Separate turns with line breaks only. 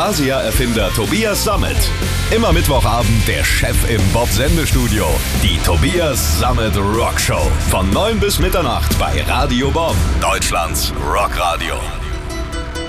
Asia-Erfinder Tobias Sammet. Immer Mittwochabend der Chef im Bob-Sendestudio. Die Tobias Sammet Rockshow. Von 9 bis Mitternacht bei Radio Bob. Deutschlands Rockradio.